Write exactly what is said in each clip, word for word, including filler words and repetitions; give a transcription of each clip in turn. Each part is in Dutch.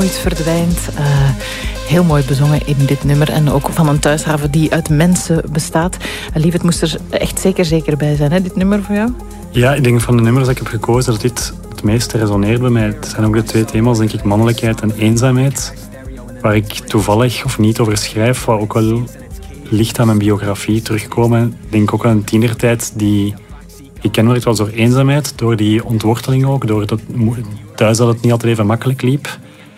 Nooit verdwijnt. Uh, heel mooi bezongen in dit nummer. En ook van een thuishaven die uit mensen bestaat. Uh, Lief, het moest er echt zeker zeker bij zijn, hè, dit nummer voor jou? Ja, ik denk van de nummers dat ik heb gekozen dat dit het meeste resoneert bij mij. Het zijn ook de twee thema's, denk ik, mannelijkheid en eenzaamheid. Waar ik toevallig of niet over schrijf, waar ook wel licht aan mijn biografie terugkomen. Ik denk ook aan een tienertijd die gekenmerkt was door eenzaamheid, door die ontworteling ook, door dat thuis dat het niet altijd even makkelijk liep.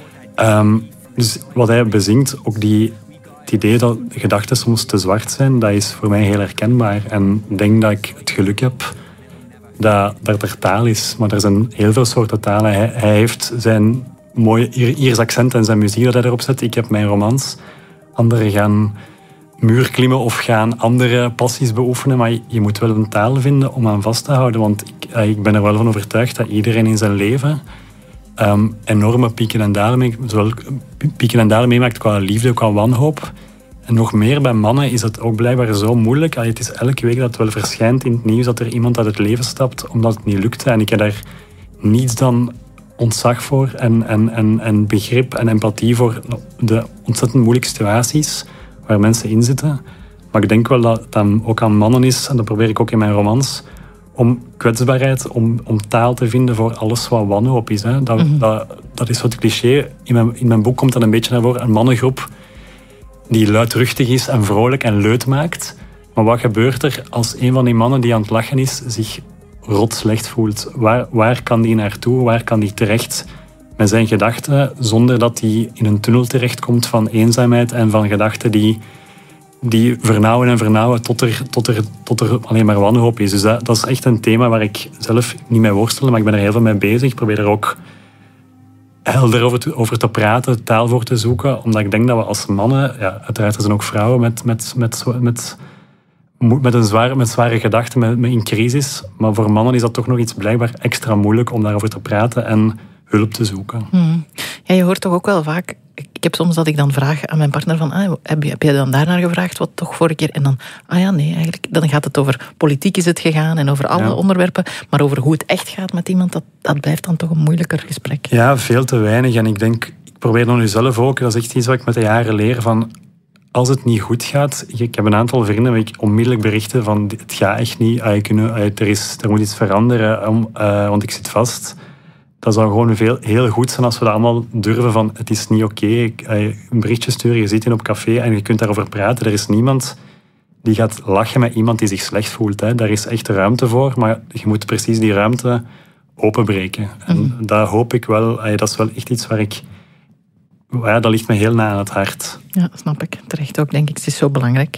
Um, dus wat hij bezingt, ook die, het idee dat gedachten soms te zwart zijn, dat is voor mij heel herkenbaar. En ik denk dat ik het geluk heb dat, dat er taal is. Maar er zijn heel veel soorten talen. Hij, hij heeft zijn mooie Iers accent en zijn muziek dat hij erop zet. Ik heb mijn romans. Anderen gaan muurklimmen of gaan andere passies beoefenen. Maar je, je moet wel een taal vinden om aan vast te houden. Want ik, ik ben er wel van overtuigd dat iedereen in zijn leven Um, enorme pieken en dalen, mee, zowel pieken en dalen meemaakt qua liefde, qua wanhoop. En nog meer bij mannen is het ook blijkbaar zo moeilijk. Het is elke week dat het wel verschijnt in het nieuws dat er iemand uit het leven stapt omdat het niet lukte. En ik heb daar niets dan ontzag voor en, en, en, en begrip en empathie voor de ontzettend moeilijke situaties waar mensen in zitten. Maar ik denk wel dat het dan ook aan mannen is, en dat probeer ik ook in mijn romans, om kwetsbaarheid, om, om taal te vinden voor alles wat wanhoop is. Hè. Dat, mm-hmm. dat, dat is wat cliché. In mijn, in mijn boek komt dat een beetje naar voren. Een mannengroep die luidruchtig is en vrolijk en leut maakt. Maar wat gebeurt er als een van die mannen die aan het lachen is zich rot slecht voelt? Waar, waar kan die naartoe? Waar kan die terecht met zijn gedachten zonder dat hij in een tunnel terechtkomt van eenzaamheid en van gedachten die... die vernauwen en vernauwen tot er, tot er, tot er alleen maar wanhoop is. Dus dat, dat is echt een thema waar ik zelf niet mee worstel, maar ik ben er heel veel mee bezig. Ik probeer er ook helder over te, over te praten, taal voor te zoeken, omdat ik denk dat we als mannen, ja, uiteraard er zijn ook vrouwen met, met, met, met, met, een zware, met zware gedachten, met, met in crisis, maar voor mannen is dat toch nog iets blijkbaar extra moeilijk om daarover te praten en hulp te zoeken. Hmm. Ja, je hoort toch ook wel vaak... Ik heb soms dat ik dan vraag aan mijn partner van, ah, heb, je, heb je dan daarnaar gevraagd, wat toch vorige keer? En dan, ah ja, nee, eigenlijk. Dan gaat het over politiek is het gegaan en over alle ja. onderwerpen. Maar over hoe het echt gaat met iemand, dat, dat blijft dan toch een moeilijker gesprek. Ja, veel te weinig. En ik denk, ik probeer dan nu zelf ook, dat is echt iets wat ik met de jaren leer, van als het niet goed gaat, ik heb een aantal vrienden waar ik onmiddellijk berichten van, het gaat echt niet, er, is, er moet iets veranderen, want ik zit vast. Dat zou gewoon veel, heel goed zijn als we dat allemaal durven van het is niet oké. Okay. Een berichtje sturen, je zit in op café en je kunt daarover praten. Er is niemand die gaat lachen met iemand die zich slecht voelt. Hè. Daar is echt ruimte voor, maar je moet precies die ruimte openbreken. En mm-hmm. dat hoop ik wel. Dat is wel echt iets waar ik... Ja, dat ligt me heel na aan het hart. Ja, snap ik. Terecht ook, denk ik. Het is zo belangrijk.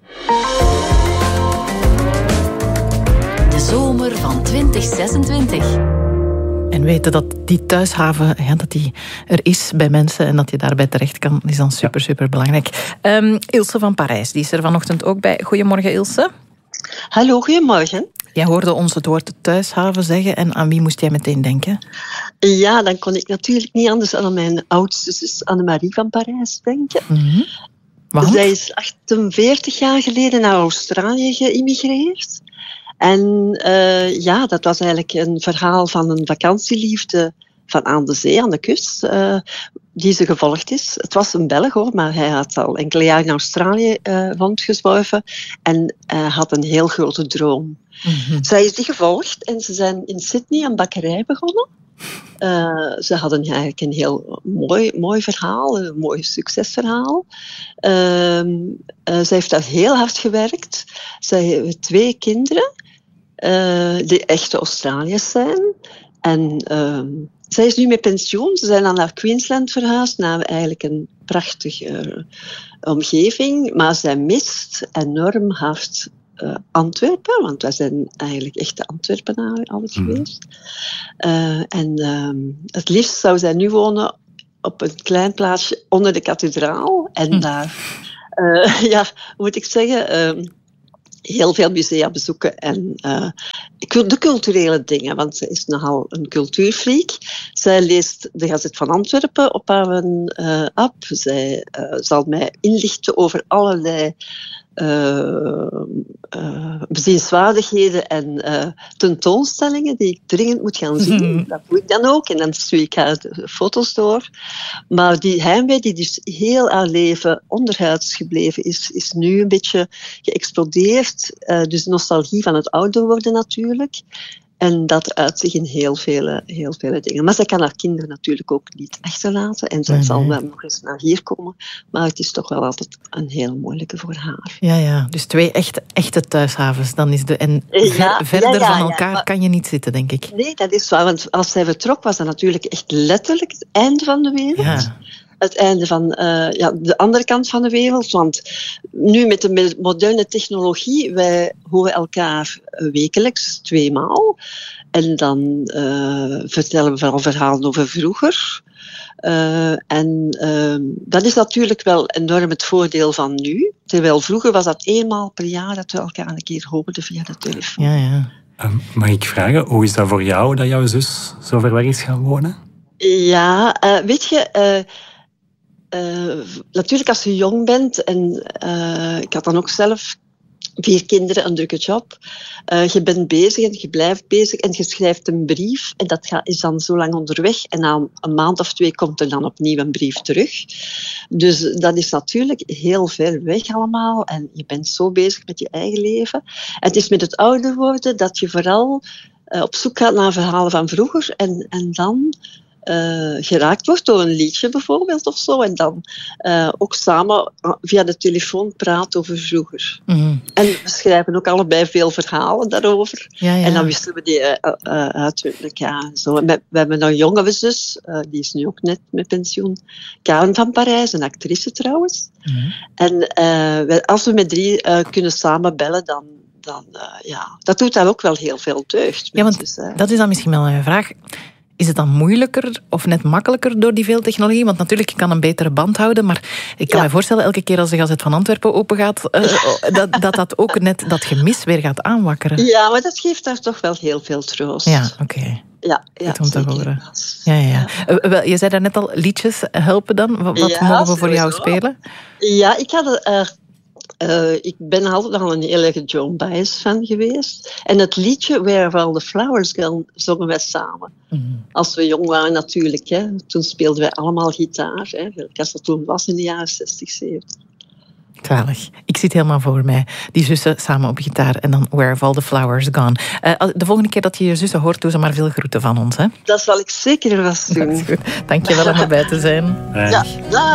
De zomer van twintig zesentwintig. En weten dat die thuishaven ja, dat die er is bij mensen en dat je daarbij terecht kan, is dan super, ja. super belangrijk. Um, Ilse van Parijs, die is er vanochtend ook bij. Goedemorgen, Ilse. Hallo, goedemorgen. Jij hoorde ons het woord thuishaven zeggen en aan wie moest jij meteen denken? Ja, dan kon ik natuurlijk niet anders dan aan mijn oudste zus Annemarie van Parijs denken. Mm-hmm. Want? Zij is achtenveertig jaar geleden naar Australië geïmigreerd. En uh, ja, dat was eigenlijk een verhaal van een vakantieliefde van aan de zee, aan de kust, uh, die ze gevolgd is. Het was een Belg hoor, maar hij had al enkele jaren in Australië uh, rondgezworven en uh, had een heel grote droom. Mm-hmm. Zij is die gevolgd en ze zijn in Sydney een bakkerij begonnen. Uh, ze hadden eigenlijk een heel mooi, mooi verhaal, een mooi succesverhaal. Uh, uh, zij heeft daar heel hard gewerkt. Zij heeft twee kinderen. Uh, die echte Australiërs zijn. En uh, zij is nu met pensioen. Ze zijn dan naar Queensland verhuisd, naar eigenlijk een prachtige uh, omgeving. Maar zij mist enorm hard uh, Antwerpen, want wij zijn eigenlijk echte Antwerpenaren altijd mm. geweest. Uh, en uh, het liefst zou zij nu wonen op een klein plaatsje onder de kathedraal. En mm. daar, uh, ja, hoe moet ik zeggen... Uh, heel veel musea bezoeken en uh, de culturele dingen, want ze is nogal een cultuurfreak. Zij leest de Gazet van Antwerpen op haar uh, app. Zij uh, zal mij inlichten over allerlei uh, uh, bezienswaardigheden en uh, tentoonstellingen die ik dringend moet gaan zien. Mm-hmm. Dat doe ik dan ook en dan stuur ik haar de foto's door. Maar die heimwee die dus heel haar leven onderhuids gebleven is, is nu een beetje geëxplodeerd. Uh, dus nostalgie van het ouder worden natuurlijk. En dat uit zich in heel vele, heel vele dingen. Maar zij kan haar kinderen natuurlijk ook niet achterlaten. En zij nee, zal wel nog eens naar hier komen. Maar het is toch wel altijd een heel moeilijke voor haar. Ja, ja. Dus twee echte, echte thuishavens. Dan is de, en ja, ver, verder ja, ja, van elkaar ja, maar, kan je niet zitten, denk ik. Nee, dat is waar. Want als zij vertrok, was dat natuurlijk echt letterlijk het einde van de wereld. Ja. Het einde van uh, ja, de andere kant van de wereld. Want nu met de moderne technologie, wij horen elkaar wekelijks tweemaal. En dan uh, vertellen we vooral verhalen over vroeger. Uh, en uh, dat is natuurlijk wel enorm het voordeel van nu. Terwijl vroeger was dat eenmaal per jaar dat we elkaar een keer hoorden via de telefoon. Ja, ja. Um, mag ik vragen, hoe is dat voor jou dat jouw zus zo ver weg is gaan wonen? Ja, uh, weet je... Uh, Uh, natuurlijk als je jong bent en uh, ik had dan ook zelf vier kinderen, een drukke job. Uh, je bent bezig en je blijft bezig en je schrijft een brief en dat is dan zo lang onderweg en na een maand of twee komt er dan opnieuw een brief terug. Dus dat is natuurlijk heel ver weg allemaal en je bent zo bezig met je eigen leven. En het is met het ouder worden dat je vooral uh, op zoek gaat naar verhalen van vroeger en, en dan... Uh, geraakt wordt door een liedje bijvoorbeeld of zo. En dan uh, ook samen via de telefoon praat over vroeger. Mm-hmm. En we schrijven ook allebei veel verhalen daarover. Ja, ja. En dan wisselen we die uh, uh, uit met elkaar. Zo. En we, we hebben een jongere zus, uh, die is nu ook net met pensioen. Karen van Parijs, een actrice trouwens. Mm-hmm. En uh, we, als we met drie uh, kunnen samen bellen, dan dan uh, ja, dat doet daar ook wel heel veel deugd. Ja, want dus, uh, dat is dan misschien wel een vraag. Is het dan moeilijker of net makkelijker door die veel technologie? Want natuurlijk, je kan een betere band houden, maar ik kan ja. me voorstellen, elke keer als de Gazet van Antwerpen open gaat, uh, dat, dat dat ook net dat gemis weer gaat aanwakkeren. Ja, maar dat geeft daar toch wel heel veel troost. Ja, oké. Okay. Ja, ja, om te horen. Ja, ja. Ja. Je zei daarnet al, liedjes helpen dan. Wat ja, mogen we voor jou spelen? Ja, ik had... Uh, Uh, ik ben altijd al een heel erg Joan Baez fan geweest. En het liedje Where All the Flowers Gone zongen wij samen. Mm-hmm. Als we jong waren natuurlijk. Hè. Toen speelden wij allemaal gitaar. Hè. Als dat toen was in de jaren zestig, zeventig. Zalig. Ik zit helemaal voor mij. Die zussen samen op gitaar en dan Where Have All the Flowers Gone. Uh, de volgende keer dat je je zussen hoort, doe ze maar veel groeten van ons. Hè? Dat zal ik zeker vast doen. Dank je wel om erbij te zijn. Ja, ja.